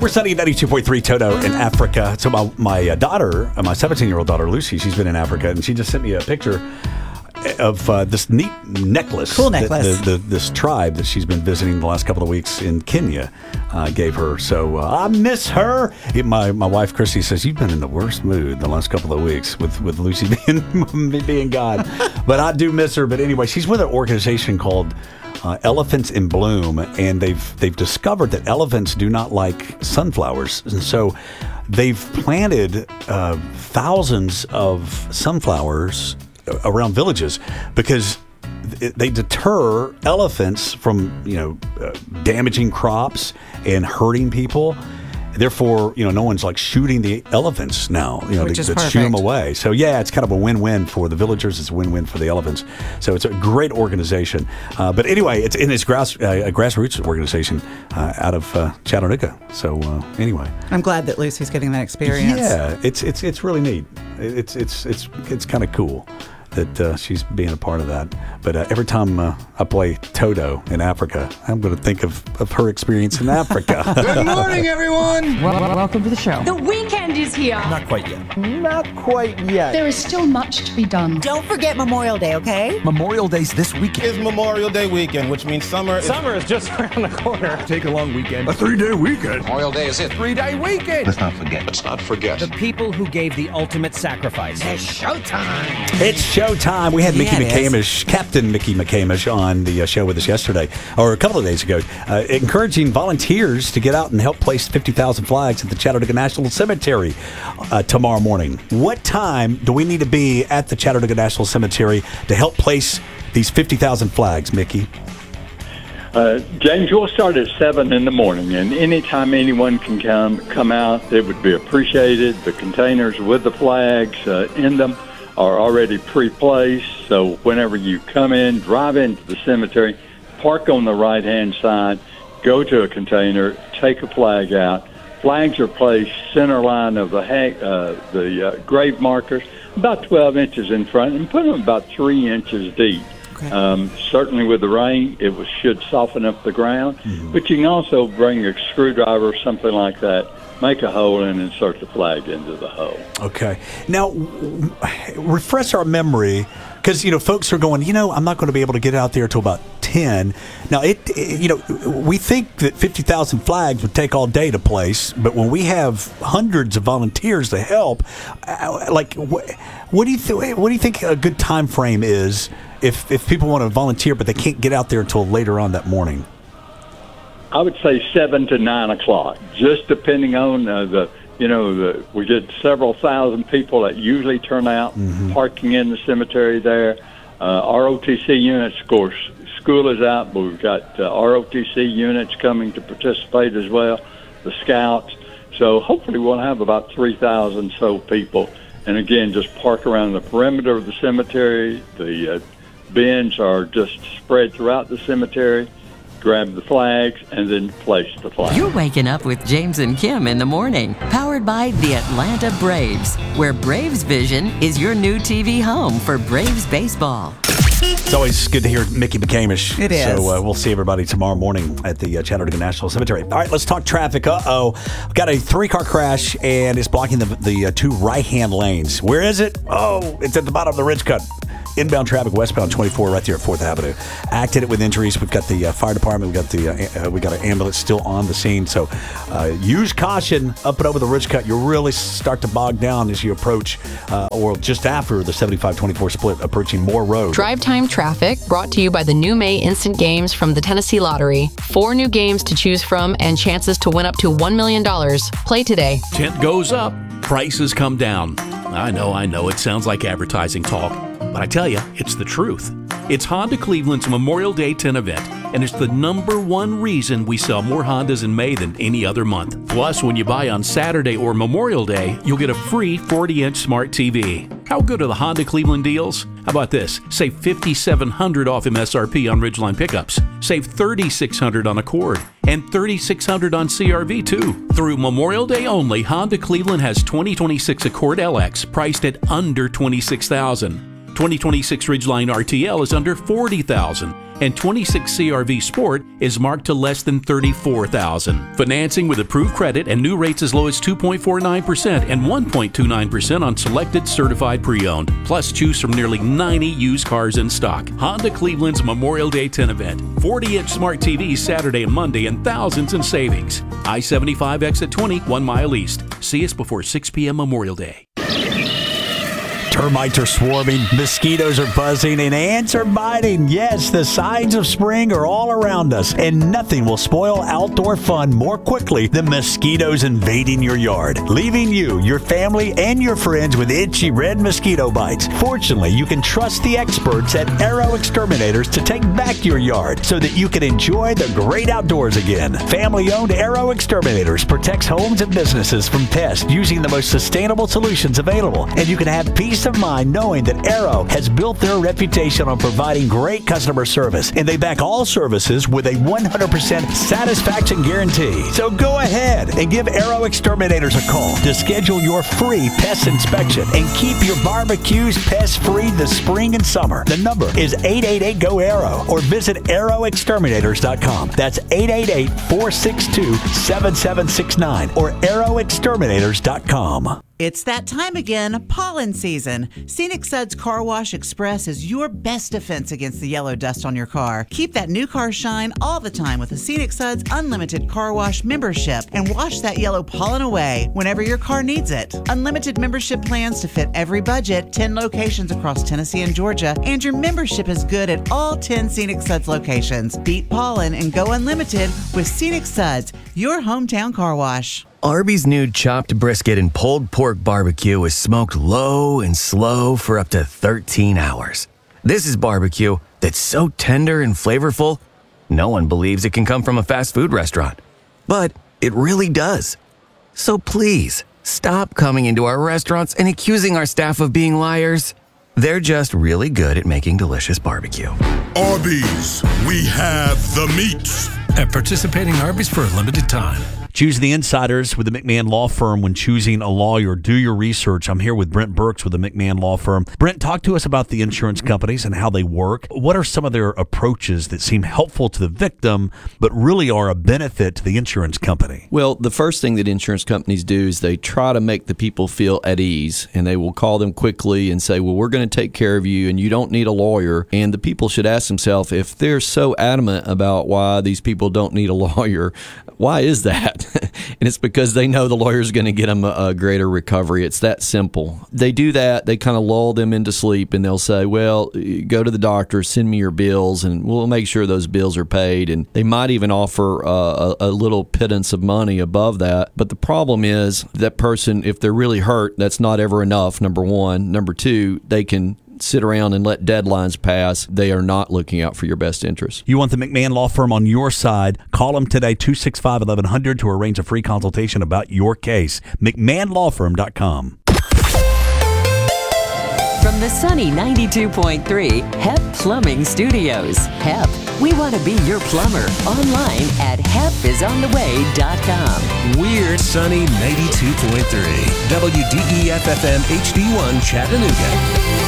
We're sunny at 92.3 Toto in Africa. So my daughter, my 17-year-old daughter, Lucy, she's been in Africa, and she just sent me a picture of this neat necklace. Cool necklace. This tribe that she's been visiting the last couple of weeks in Kenya gave her. So I miss her. My wife, Christy, says, you've been in the worst mood the last couple of weeks with Lucy being gone. But I do miss her. But anyway, she's with an organization called Elephants in Bloom, and they've discovered that elephants do not like sunflowers. And so they've planted thousands of sunflowers around villages because they deter elephants from damaging crops and hurting people. Therefore, no one's like shooting the elephants now. Which is shoo them away. So yeah, it's kind of a win-win for the villagers. It's a win-win for the elephants. So it's a great organization. But anyway, it's a grassroots organization out of Chattanooga. So anyway, I'm glad that Lucy's getting that experience. Yeah, it's really neat. It's kind of cool that she's being a part of that. But every time I play Toto in Africa, I'm going to think of her experience in Africa. Good morning, everyone. Welcome to the show. The weekend is here. Not quite yet. Not quite yet. There is still much to be done. Don't forget Memorial Day, okay? Memorial Day's this weekend. It's Memorial Day weekend, which means summer is just around the corner. Take a long weekend. A 3-day weekend. Memorial Day is it. 3-day weekend. Let's not forget. The people who gave the ultimate sacrifice. It's showtime. It's showtime. We had Mickey McCamish, Captain Mickey McCamish, on the show with us yesterday, or a couple of days ago, encouraging volunteers to get out and help place 50,000 flags at the Chattanooga National Cemetery tomorrow morning. What time do we need to be at the Chattanooga National Cemetery to help place these 50,000 flags, Mickey? James, we'll start at 7 in the morning, and anytime anyone can come out, it would be appreciated. The containers with the flags in them are already pre-placed, so whenever you come in, drive into the cemetery, park on the right-hand side, go to a container, take a flag out. Flags are placed center line of the grave markers, about 12 inches in front, and put them about 3 inches deep. Okay. Certainly with the rain, it should soften up the ground, but you can also bring a screwdriver, something like that, make a hole and insert the flag into the hole. Okay. Now, refresh our memory, because, folks are going, I'm not going to be able to get out there till about 10. Now, we think that 50,000 flags would take all day to place, but when we have hundreds of volunteers to help, what do you think a good time frame is if people want to volunteer, but they can't get out there until later on that morning? I would say 7 to 9 o'clock, just depending on we get several thousand people that usually turn out parking in the cemetery there. ROTC units, of course, school is out, but we've got ROTC units coming to participate as well, the scouts. So hopefully we'll have about 3,000 so people. And again, just park around the perimeter of the cemetery. The bins are just spread throughout the cemetery. Grab the flags, and then place the flags. You're waking up with James and Kim in the morning, powered by the Atlanta Braves, where Braves Vision is your new TV home for Braves baseball. It's always good to hear Mickey McCamish. It is. So we'll see everybody tomorrow morning at the Chattanooga National Cemetery. All right, let's talk traffic. We've got a 3-car crash, and it's blocking the 2 right-hand lanes. Where is it? Oh, it's at the bottom of the Ridge Cut. Inbound traffic, westbound 24, right there at 4th Avenue. Acted it with injuries. We've got the fire department. We got an ambulance still on the scene. So use caution up and over the Ridge Cut. You'll really start to bog down as you approach, or just after the 75-24 split, approaching Moore Road. Drive time traffic brought to you by the new May Instant Games from the Tennessee Lottery. 4 new games to choose from and chances to win up to $1 million. Play today. Tent goes up, prices come down. I know, it sounds like advertising talk, but I tell you, it's the truth. It's Honda Cleveland's Memorial Day 10 event, and it's the #1 reason we sell more Hondas in May than any other month. Plus, when you buy on Saturday or Memorial Day, you'll get a free 40-inch smart TV. How good are the Honda Cleveland deals? How about this? Save $5,700 off MSRP on Ridgeline pickups. Save $3,600 on Accord and $3,600 on CR-V too. Through Memorial Day only, Honda Cleveland has 2026 Accord LX priced at under $26,000. 2026 Ridgeline RTL is under $40,000, and 26 CRV Sport is marked to less than $34,000. Financing with approved credit and new rates as low as 2.49% and 1.29% on selected certified pre-owned. Plus, choose from nearly 90 used cars in stock. Honda Cleveland's Memorial Day 10 event. 40-inch smart TVs Saturday and Monday and thousands in savings. I-75 exit 20, 1 mile east. See us before 6 p.m. Memorial Day. Termites are swarming, mosquitoes are buzzing, and ants are biting. Yes, the signs of spring are all around us, and nothing will spoil outdoor fun more quickly than mosquitoes invading your yard, leaving you, your family, and your friends with itchy red mosquito bites. Fortunately, you can trust the experts at Arrow Exterminators to take back your yard so that you can enjoy the great outdoors again. Family-owned Arrow Exterminators protects homes and businesses from pests using the most sustainable solutions available, and you can have peace of mind knowing that Arrow has built their reputation on providing great customer service, and they back all services with a 100% satisfaction guarantee. So go ahead and give Arrow Exterminators a call to schedule your free pest inspection and keep your barbecues pest-free this spring and summer. The number is 888-GO-ARROW or visit arrowexterminators.com. That's 888-462-7769 or arrowexterminators.com. It's that time again, pollen season. Scenic Suds Car Wash Express is your best defense against the yellow dust on your car. Keep that new car shine all the time with a Scenic Suds Unlimited Car Wash membership and wash that yellow pollen away whenever your car needs it. Unlimited membership plans to fit every budget, 10 locations across Tennessee and Georgia, and your membership is good at all 10 Scenic Suds locations. Beat pollen and go unlimited with Scenic Suds, your hometown car wash. Arby's new chopped brisket and pulled pork barbecue is smoked low and slow for up to 13 hours. This is barbecue that's so tender and flavorful, no one believes it can come from a fast food restaurant. But it really does. So please, stop coming into our restaurants and accusing our staff of being liars. They're just really good at making delicious barbecue. Arby's, we have the meats. At participating Arby's for a limited time. Choose the insiders with the McMahon Law Firm when choosing a lawyer. Do your research. I'm here with Brent Burks with the McMahon Law Firm. Brent, talk to us about the insurance companies and how they work. What are some of their approaches that seem helpful to the victim but really are a benefit to the insurance company? Well, the first thing that insurance companies do is they try to make the people feel at ease, and they will call them quickly and say, well, we're going to take care of you and you don't need a lawyer. And the people should ask themselves, if they're so adamant about why these people don't need a lawyer, why is that? And it's because they know the lawyer's going to get them a greater recovery. It's that simple. They do that. They kind of lull them into sleep, and they'll say, well, go to the doctor, send me your bills, and we'll make sure those bills are paid. And they might even offer a little pittance of money above that. But the problem is that person, if they're really hurt, that's not ever enough, number one. Number two, they can sit around and let deadlines pass. They are not looking out for your best interest. You want the McMahon Law Firm on your side. Call them today, 265-1100, to arrange a free consultation about your case. McMahonLawFirm.com. From the sunny 92.3 HEP Plumbing Studios. HEP, we want to be your plumber. Online at HEPisontheway.com. Weird sunny 92.3 WDEF FM HD1 Chattanooga.